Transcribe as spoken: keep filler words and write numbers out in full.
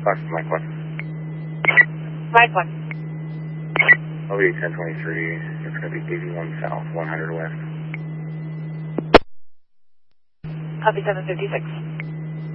Fox Mike one. Mike one. O B ten twenty-three, it's going to be eighty-one south, one hundred west. Copy seven fifty-six.